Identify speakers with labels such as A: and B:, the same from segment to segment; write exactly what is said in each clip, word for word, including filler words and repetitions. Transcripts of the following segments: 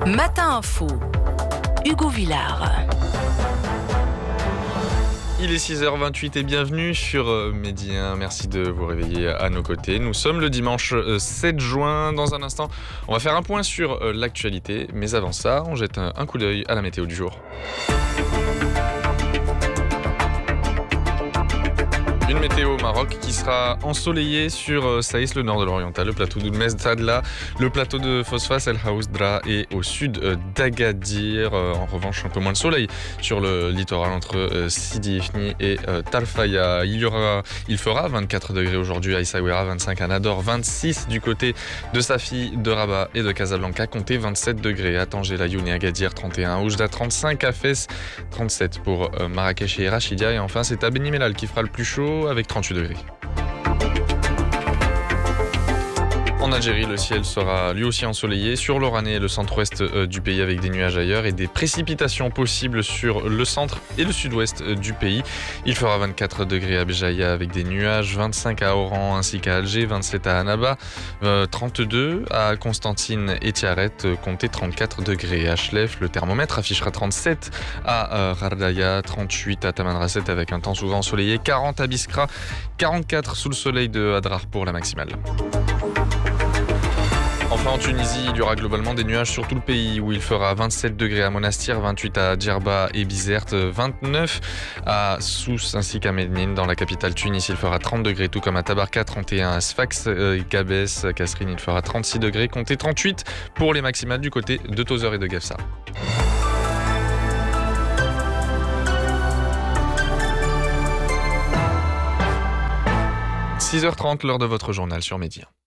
A: Matin Info, Hugo Villard.
B: Il est six heures vingt-huit et bienvenue sur Midi un. Merci de vous réveiller à nos côtés. Nous sommes le dimanche sept juin. Dans un instant, on va faire un point sur l'actualité. Mais avant ça, on jette un coup d'œil à la météo du jour. Une météo au Maroc qui sera ensoleillée sur Saïs, le nord de l'Oriental, le plateau d'Oulmez Tadla, le plateau de Fosfas, El Haousdra et au sud d'Agadir. En revanche, un peu moins de soleil sur le littoral entre Sidi Ifni et Tarfaya. Il y aura, il fera vingt-quatre degrés aujourd'hui à Essaouira, vingt-cinq à Nador, vingt-six du côté de Safi, de Rabat et de Casablanca, comptez vingt-sept degrés à Tanger, Laayoune et Agadir, trente et un à Oujda, trente-cinq à Fès, trente-sept pour Marrakech et Rachidia. Et enfin, c'est à Beni Mellal qui fera le plus chaud avec trente-huit degrés. En Algérie, le ciel sera lui aussi ensoleillé sur l'Oranais et le centre-ouest du pays avec des nuages ailleurs et des précipitations possibles sur le centre et le sud-ouest du pays. Il fera vingt-quatre degrés à Béjaïa avec des nuages, vingt-cinq à Oran ainsi qu'à Alger, vingt-sept à Annaba, trente-deux à Constantine et Tiaret, comptez trente-quatre degrés. À Chlef, le thermomètre affichera trente-sept à Ghardaya, trente-huit à Tamanrasset avec un temps souvent ensoleillé, quarante à Biskra, quarante-quatre sous le soleil de Hadrar pour la maximale. Enfin, en Tunisie, il y aura globalement des nuages sur tout le pays où il fera vingt-sept degrés à Monastir, vingt-huit à Djerba et Bizerte, vingt-neuf à Sousse ainsi qu'à Medine. Dans la capitale Tunis, il fera trente degrés, tout comme à Tabarka, trente et un à Sfax, euh, Gabès, Kasserine, il fera trente-six degrés, comptez trente-huit pour les maximales du côté de Tozeur et de Gefsa. six heures trente, l'heure de votre journal sur Midi un.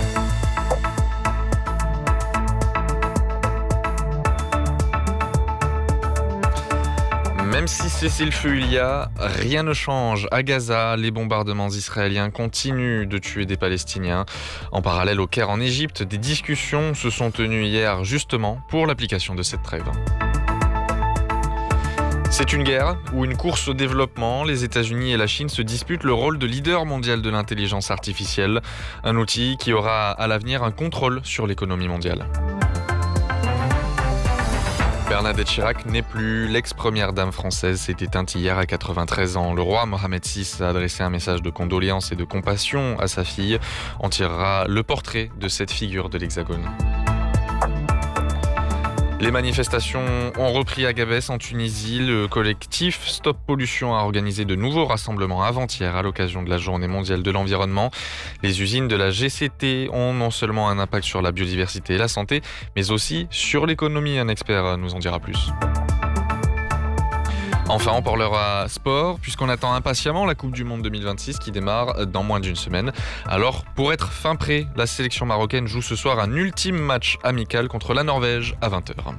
B: Même si cessez-le-feu il y a, rien ne change. À Gaza, les bombardements israéliens continuent de tuer des Palestiniens. En parallèle au Caire en Égypte, des discussions se sont tenues hier justement pour l'application de cette trêve. C'est une guerre ou une course au développement. Les États-Unis et la Chine se disputent le rôle de leader mondial de l'intelligence artificielle, un outil qui aura à l'avenir un contrôle sur l'économie mondiale. Bernadette Chirac n'est plus. L'ex-première dame française s'est éteinte hier à quatre-vingt-treize ans. Le roi Mohamed six a adressé un message de condoléances et de compassion à sa fille. On tirera le portrait de cette figure de l'Hexagone. Les manifestations ont repris à Gabès en Tunisie. Le collectif Stop Pollution a organisé de nouveaux rassemblements avant-hier à l'occasion de la Journée mondiale de l'environnement. Les usines de la G C T ont non seulement un impact sur la biodiversité et la santé, mais aussi sur l'économie. Un expert nous en dira plus. Enfin, on parlera sport, puisqu'on attend impatiemment la Coupe du Monde deux mille vingt-six qui démarre dans moins d'une semaine. Alors, pour être fin prêt, la sélection marocaine joue ce soir un ultime match amical contre la Norvège à vingt heures.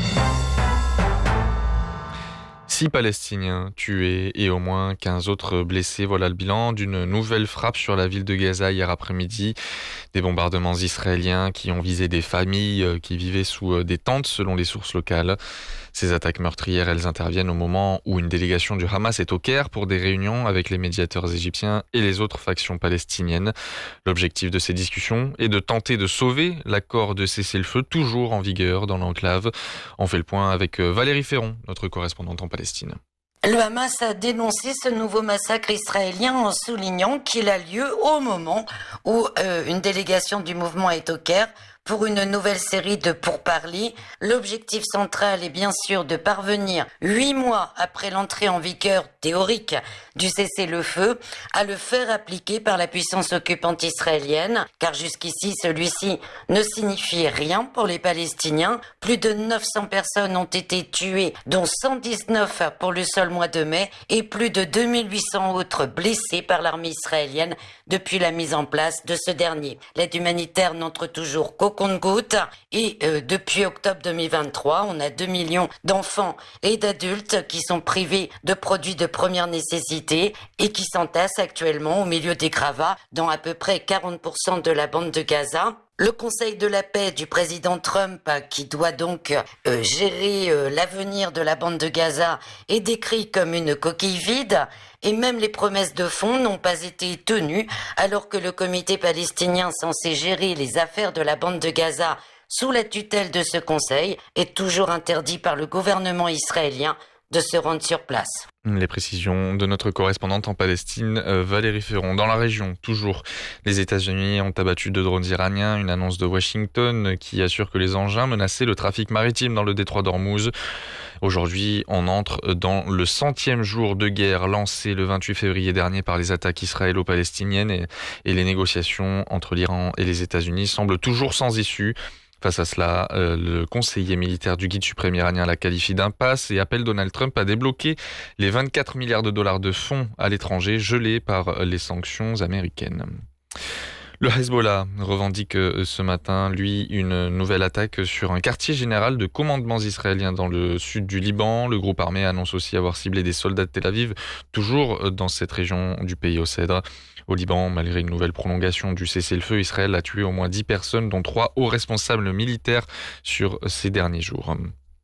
B: Six Palestiniens tués et au moins quinze autres blessés. Voilà le bilan d'une nouvelle frappe sur la ville de Gaza hier après-midi. Des bombardements israéliens qui ont visé des familles qui vivaient sous des tentes selon les sources locales. Ces attaques meurtrières, elles interviennent au moment où une délégation du Hamas est au Caire pour des réunions avec les médiateurs égyptiens et les autres factions palestiniennes. L'objectif de ces discussions est de tenter de sauver l'accord de cessez-le-feu toujours en vigueur dans l'enclave. On fait le point avec Valérie Ferron, notre correspondante en Palestine.
C: Le Hamas a dénoncé ce nouveau massacre israélien en soulignant qu'il a lieu au moment où euh, une délégation du mouvement est au Caire pour une nouvelle série de pourparlers. L'objectif central est bien sûr de parvenir, huit mois après l'entrée en vigueur théorique du cessez-le-feu, à le faire appliquer par la puissance occupante israélienne, car jusqu'ici celui-ci ne signifie rien pour les Palestiniens. Plus de neuf cents personnes ont été tuées, dont cent dix-neuf pour le seul mois de mai, et plus de deux mille huit cents autres blessés par l'armée israélienne depuis la mise en place de ce dernier. L'aide humanitaire n'entre toujours qu'au compte-gouttes et euh, depuis octobre deux mille vingt-trois, on a deux millions d'enfants et d'adultes qui sont privés de produits de première nécessité et qui s'entassent actuellement au milieu des gravats dans à peu près quarante pour cent de la bande de Gaza. Le Conseil de la paix du président Trump, qui doit donc euh, gérer euh, l'avenir de la bande de Gaza, est décrit comme une coquille vide et même les promesses de fonds n'ont pas été tenues alors que le comité palestinien censé gérer les affaires de la bande de Gaza sous la tutelle de ce conseil, est toujours interdit par le gouvernement israélien de se rendre sur place.
B: Les précisions de notre correspondante en Palestine, Valérie Ferron. Dans la région, toujours, les États-Unis ont abattu deux drones iraniens. Une annonce de Washington qui assure que les engins menaçaient le trafic maritime dans le détroit d'Ormuz. Aujourd'hui, on entre dans le centième jour de guerre lancé le vingt-huit février dernier par les attaques israélo-palestiniennes et, et les négociations entre l'Iran et les États-Unis semblent toujours sans issue. Face à cela, euh, le conseiller militaire du guide suprême iranien la qualifie d'impasse et appelle Donald Trump à débloquer les vingt-quatre milliards de dollars de fonds à l'étranger gelés par les sanctions américaines. Le Hezbollah revendique ce matin, lui, une nouvelle attaque sur un quartier général de commandements israéliens dans le sud du Liban. Le groupe armé annonce aussi avoir ciblé des soldats de Tel Aviv, toujours dans cette région du pays au Cèdre. Au Liban, malgré une nouvelle prolongation du cessez-le-feu, Israël a tué au moins dix personnes, dont trois hauts responsables militaires sur ces derniers jours.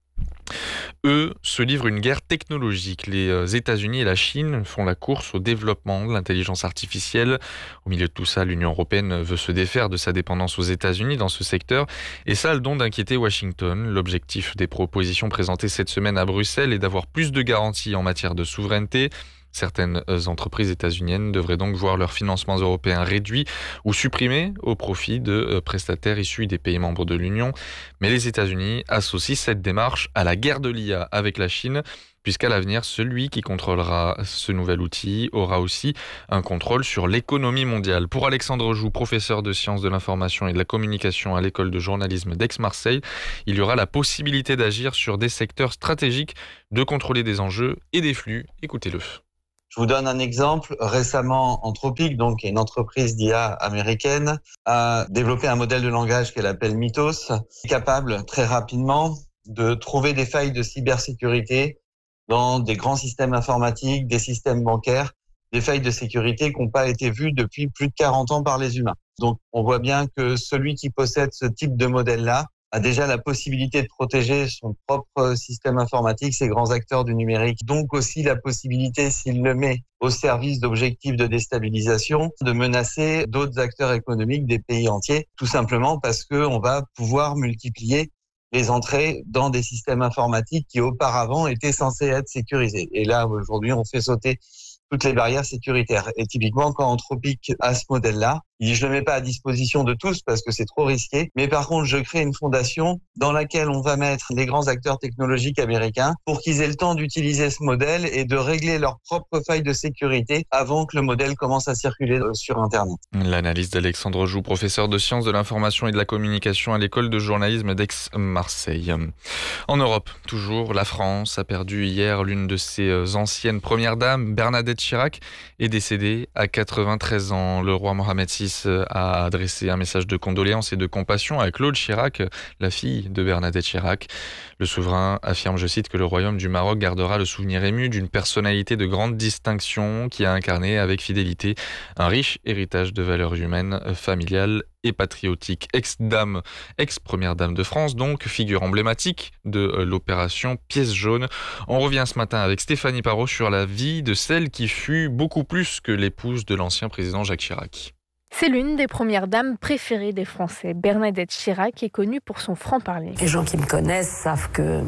B: Eux se livrent une guerre technologique. Les États-Unis et la Chine font la course au développement de l'intelligence artificielle. Au milieu de tout ça, l'Union européenne veut se défaire de sa dépendance aux États-Unis dans ce secteur. Et ça a le don d'inquiéter Washington. L'objectif des propositions présentées cette semaine à Bruxelles est d'avoir plus de garanties en matière de souveraineté. Certaines entreprises états-uniennes devraient donc voir leurs financements européens réduits ou supprimés au profit de prestataires issus des pays membres de l'Union. Mais les États-Unis associent cette démarche à la guerre de l'I A avec la Chine, puisqu'à l'avenir, celui qui contrôlera ce nouvel outil aura aussi un contrôle sur l'économie mondiale. Pour Alexandre Joux, professeur de sciences de l'information et de la communication à l'école de journalisme d'Aix-Marseille, il y aura la possibilité d'agir sur des secteurs stratégiques, de contrôler des enjeux et des flux. Écoutez-le.
D: Je vous donne un exemple. Récemment, Anthropic, donc une entreprise d'I A américaine, a développé un modèle de langage qu'elle appelle Mythos, capable très rapidement de trouver des failles de cybersécurité dans des grands systèmes informatiques, des systèmes bancaires, des failles de sécurité qui n'ont pas été vues depuis plus de quarante ans par les humains. Donc, on voit bien que celui qui possède ce type de modèle-là a déjà la possibilité de protéger son propre système informatique, ses grands acteurs du numérique. Donc aussi la possibilité, s'il le met au service d'objectifs de déstabilisation, de menacer d'autres acteurs économiques des pays entiers, tout simplement parce qu'on va pouvoir multiplier les entrées dans des systèmes informatiques qui auparavant étaient censés être sécurisés. Et là, aujourd'hui, on fait sauter toutes les barrières sécuritaires. Et typiquement, quand Anthropic a ce modèle-là, il dit, je ne le mets pas à disposition de tous parce que c'est trop risqué. Mais par contre, je crée une fondation dans laquelle on va mettre les grands acteurs technologiques américains pour qu'ils aient le temps d'utiliser ce modèle et de régler leurs propres failles de sécurité avant que le modèle commence à circuler sur Internet.
B: L'analyse d'Alexandre Joux, professeur de sciences de l'information et de la communication à l'école de journalisme d'Aix-Marseille. En Europe, toujours, la France a perdu hier l'une de ses anciennes premières dames, Bernadette Chirac, est décédée à quatre-vingt-treize ans. Le roi Mohamed six a adressé un message de condoléances et de compassion à Claude Chirac, la fille de Bernadette Chirac. Le souverain affirme, je cite, que le royaume du Maroc gardera le souvenir ému d'une personnalité de grande distinction qui a incarné avec fidélité un riche héritage de valeurs humaines, familiales et patriotiques. Ex-dame, ex-première dame de France, donc figure emblématique de l'opération Pièce jaune. On revient ce matin avec Stéphanie Parot sur la vie de celle qui fut beaucoup plus que l'épouse de l'ancien président Jacques Chirac.
E: C'est l'une des premières dames préférées des Français. Bernadette Chirac est connue pour son franc-parler.
F: Les gens qui me connaissent savent que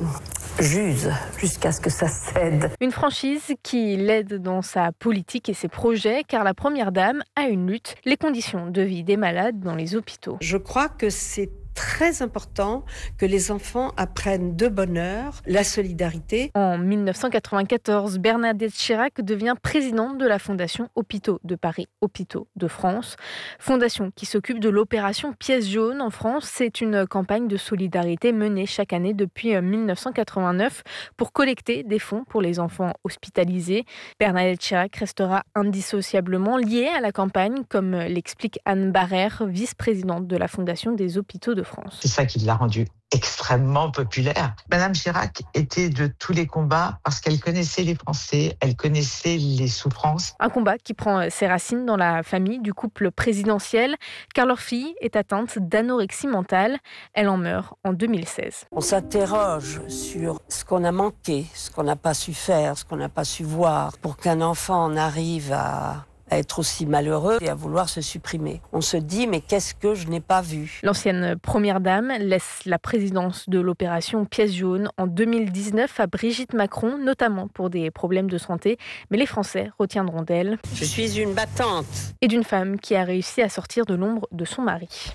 F: j'use jusqu'à ce que ça cède.
E: Une franchise qui l'aide dans sa politique et ses projets, car la première dame a une lutte, les conditions de vie des malades dans les hôpitaux.
F: Je crois que c'est très important que les enfants apprennent de bonne heure la solidarité.
E: En dix-neuf cent quatre-vingt-quatorze, Bernadette Chirac devient présidente de la Fondation Hôpitaux de Paris, Hôpitaux de France. Fondation qui s'occupe de l'opération Pièce jaune en France. C'est une campagne de solidarité menée chaque année depuis dix-neuf cent quatre-vingt-neuf pour collecter des fonds pour les enfants hospitalisés. Bernadette Chirac restera indissociablement liée à la campagne, comme l'explique Anne Barrère, vice-présidente de la Fondation des Hôpitaux de France.
G: C'est ça qui l'a rendue extrêmement populaire. Madame Chirac était de tous les combats parce qu'elle connaissait les Français, elle connaissait les souffrances.
E: Un combat qui prend ses racines dans la famille du couple présidentiel, car leur fille est atteinte d'anorexie mentale. Elle en meurt en deux mille seize.
F: On s'interroge sur ce qu'on a manqué, ce qu'on n'a pas su faire, ce qu'on n'a pas su voir pour qu'un enfant en arrive à
H: à être aussi malheureux et à vouloir se supprimer. On se dit, mais qu'est-ce que je n'ai pas vu ?
E: L'ancienne première dame laisse la présidence de l'opération Pièce jaune en deux mille dix-neuf à Brigitte Macron, notamment pour des problèmes de santé. Mais les Français retiendront d'elle.
H: Je suis une battante.
E: Et d'une femme qui a réussi à sortir de l'ombre de son mari.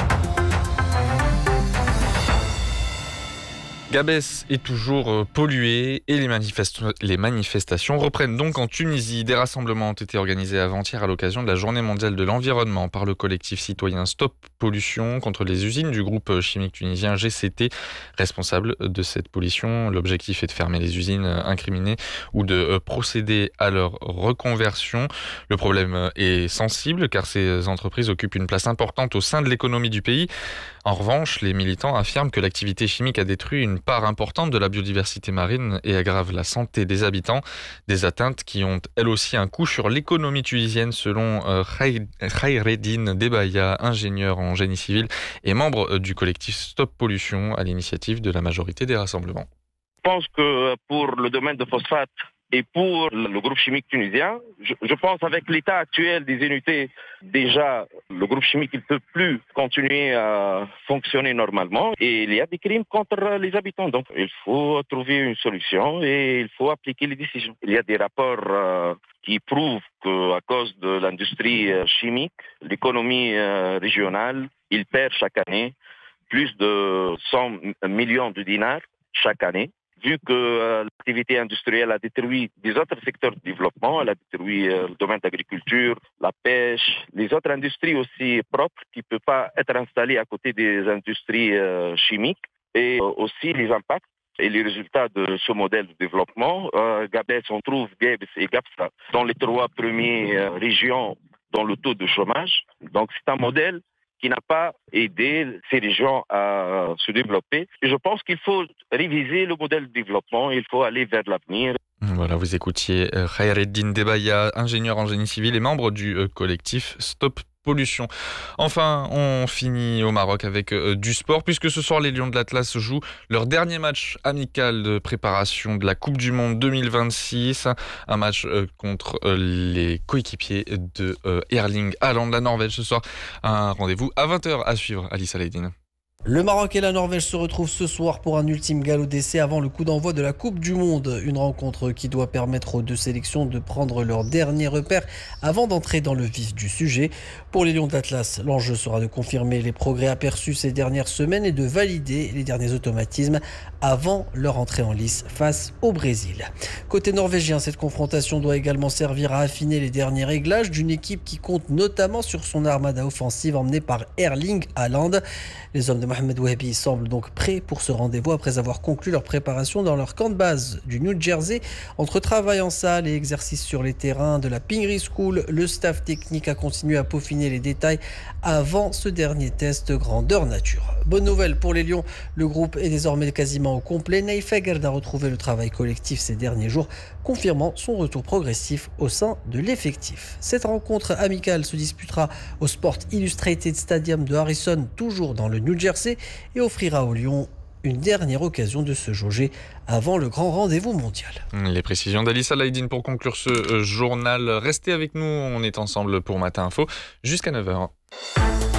B: Gabès est toujours pollué et les, manifest- les manifestations reprennent donc en Tunisie. Des rassemblements ont été organisés avant-hier à l'occasion de la Journée mondiale de l'environnement par le collectif citoyen Stop Pollution contre les usines du groupe chimique tunisien G C T, responsable de cette pollution. L'objectif est de fermer les usines incriminées ou de procéder à leur reconversion. Le problème est sensible car ces entreprises occupent une place importante au sein de l'économie du pays. En revanche, les militants affirment que l'activité chimique a détruit une part importante de la biodiversité marine et aggrave la santé des habitants. Des atteintes qui ont elles aussi un coût sur l'économie tunisienne selon euh, Khaireddine Debaya, ingénieur en génie civil et membre du collectif Stop Pollution à l'initiative de la majorité des rassemblements.
I: Je pense que pour le domaine de phosphate et pour le groupe chimique tunisien, je, je pense avec l'état actuel des unités, déjà le groupe chimique ne peut plus continuer à fonctionner normalement et il y a des crimes contre les habitants. Donc il faut trouver une solution et il faut appliquer les décisions. Il y a des rapports euh, qui prouvent qu'à cause de l'industrie chimique, l'économie euh, régionale, il perd chaque année plus de cent millions de dinars chaque année. Vu que euh, l'activité industrielle a détruit des autres secteurs de développement, elle a détruit euh, le domaine de l'agriculture, la pêche, les autres industries aussi propres qui ne peuvent pas être installées à côté des industries euh, chimiques, et euh, aussi les impacts et les résultats de ce modèle de développement. Euh, Gabès, on trouve Gabès et Gapsa dans les trois premières euh, régions dans le taux de chômage. Donc c'est un modèle qui n'a pas aidé ces régions à se développer. Et je pense qu'il faut réviser le modèle de développement, il faut aller vers l'avenir.
B: Voilà, vous écoutiez Khaireddine Debaya, ingénieur en génie civil et membre du collectif Stop Pollution. Enfin, on finit au Maroc avec euh, du sport, puisque ce soir, les Lions de l'Atlas jouent leur dernier match amical de préparation de la Coupe du Monde deux mille vingt-six. Un match euh, contre euh, les coéquipiers de euh, Erling Haaland, la Norvège, ce soir. Un rendez-vous à vingt heures à suivre, Alice Alaïdine.
J: Le Maroc et la Norvège se retrouvent ce soir pour un ultime galop d'essai avant le coup d'envoi de la Coupe du Monde. Une rencontre qui doit permettre aux deux sélections de prendre leur dernier repère avant d'entrer dans le vif du sujet. Pour les Lions de l'Atlas, l'enjeu sera de confirmer les progrès aperçus ces dernières semaines et de valider les derniers automatismes avant leur entrée en lice face au Brésil. Côté norvégien, cette confrontation doit également servir à affiner les derniers réglages d'une équipe qui compte notamment sur son armada offensive emmenée par Erling Haaland. Les hommes de Mohamed Wahbi semblent donc prêts pour ce rendez-vous après avoir conclu leur préparation dans leur camp de base du New Jersey. Entre travail en salle et exercice sur les terrains de la Pingree School, le staff technique a continué à peaufiner les détails avant ce dernier test grandeur nature. Bonne nouvelle pour les Lions, le groupe est désormais quasiment au complet. Naïf Aguerd a retrouvé le travail collectif ces derniers jours, confirmant son retour progressif au sein de l'effectif. Cette rencontre amicale se disputera au Sport Illustrated Stadium de Harrison, toujours dans le New Jersey, et offrira aux Lions une dernière occasion de se jauger avant le grand rendez-vous mondial.
B: Les précisions d'Alice Alaïdine pour conclure ce journal. Restez avec nous, on est ensemble pour Matin Info jusqu'à neuf heures.